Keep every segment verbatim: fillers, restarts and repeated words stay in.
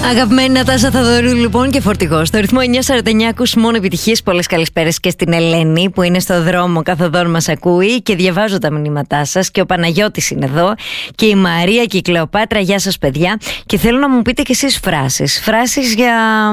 Αγαπημένη Νατάσα Θαδωρού, λοιπόν, και φορτηγό. Στο ρυθμό εννιά σαράντα εννιά ακούς μόνο επιτυχίες. Πολλές καλησπέρες και στην Ελένη που είναι στο δρόμο καθοδόν μας ακούει και διαβάζω τα μηνύματά σας. Και ο Παναγιώτης είναι εδώ και η Μαρία και η Κλεοπάτρα. Γεια σας, παιδιά. Και θέλω να μου πείτε κι εσείς φράσεις. Φράσεις για,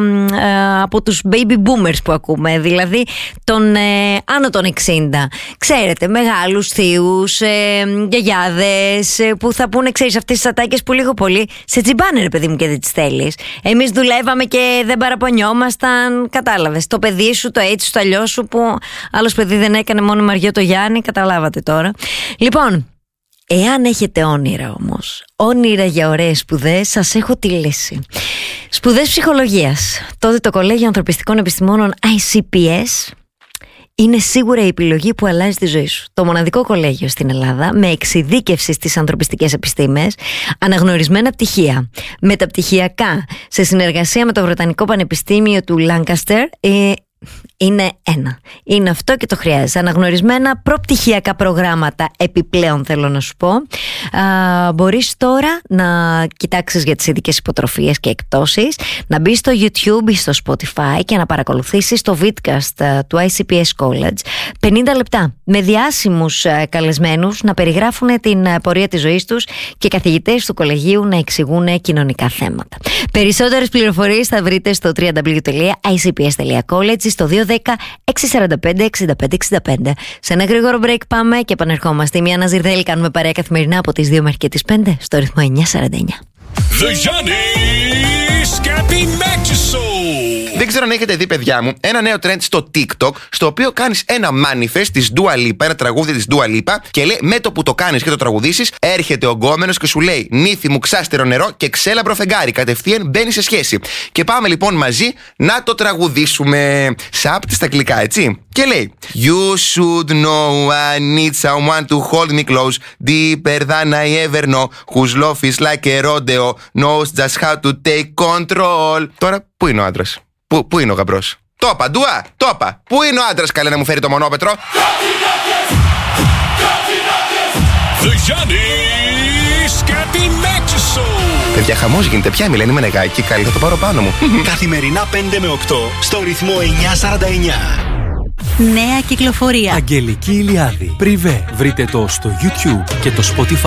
ε, από τους baby boomers που ακούμε, δηλαδή των ε, άνω των εξήντα. Ξέρετε, μεγάλους θείους, ε, γιαγιάδες ε, που θα πούνε, ξέρεις, αυτές τις ατάκες που λίγο πολύ σε τσιμπάνε, ρε παιδί μου, και δεν τις θέλεις. Εμείς δουλεύαμε και δεν παραπονιόμασταν. Κατάλαβες. Το παιδί σου, το έτσι σου, το αλλιώς σου, που άλλος παιδί δεν έκανε, μόνο Μαριό το Γιάννη. Καταλάβατε τώρα. Λοιπόν, εάν έχετε όνειρα όμως, όνειρα για ωραίες σπουδές, σας έχω τη λύση. Σπουδές ψυχολογίας. Τότε το Κολέγιο Ανθρωπιστικών Επιστημόνων άι σι πι ες είναι σίγουρα η επιλογή που αλλάζει τη ζωή σου. Το μοναδικό κολέγιο στην Ελλάδα με εξειδίκευση στις ανθρωπιστικές επιστήμες, αναγνωρισμένα πτυχία, μεταπτυχιακά, σε συνεργασία με το Βρετανικό Πανεπιστήμιο του Λάνκαστερ. ε, Είναι ένα. Είναι αυτό και το χρειάζεσαι. Αναγνωρισμένα προπτυχιακά προγράμματα επιπλέον, θέλω να σου πω. Α, μπορείς τώρα να κοιτάξεις για τις ειδικές υποτροφίες και εκπτώσεις, να μπεις στο YouTube ή στο Spotify και να παρακολουθήσεις το vidcast του άι σι πι ες College. πενήντα λεπτά με διάσημους καλεσμένους να περιγράφουν την πορεία της ζωής τους και καθηγητές του κολεγίου να εξηγούν κοινωνικά θέματα. Περισσότερες πληροφορίες θα βρείτε στο double-u double-u double-u τελεία άι σι πι ες τελεία college, στο δύο ένα μηδέν έξι τέσσερα πέντε εξήντα πέντε εξήντα πέντε. Σε ένα γρήγορο break πάμε και επανερχόμαστε. Μια Ναζιρδέλη κάνουμε παρέα καθημερινά από τις δύο μέχρι και τις πέντε στο ρυθμό εννιά σαράντα εννιά. The Giannis Cappy Matches Show. Δεν ξέρω αν έχετε δει, παιδιά μου, ένα νέο trend στο TikTok, στο οποίο κάνεις ένα manifest της Dua Lipa, ένα τραγούδι της Dua Lipa, και λέει, με το που το κάνεις και το τραγουδήσεις, έρχεται ο γκόμενος και σου λέει: νύφη μου, ξάστερο νερό και ξέλαμπρο φεγγάρι. Κατευθείαν μπαίνει σε σχέση. Και πάμε λοιπόν μαζί να το τραγουδήσουμε. Σάπτη στα αγγλικά, έτσι. Και λέει: You should know I need someone to hold me close, deeper than I ever know, whose love is like a rodeo, knows just how to take control. Τώρα, πού είναι ο άντρας? Πού, πού είναι ο γαμπρός? Το είπα, Ντουά, το είπα. Πού είναι ο άντρας, καλέ, να μου φέρει το μονόπετρο? The Giannis Cappy Matches Show. Παιδιά, χαμός γίνεται. Ποια μιλένει με νεγάκι, καλή, θα το πάρω πάνω μου. Καθημερινά πέντε με οκτώ στο ρυθμό εννιά σαράντα εννιά. Νέα κυκλοφορία. Αγγελική Ηλιάδη. Πριβέ. Βρείτε το στο YouTube και το Spotify.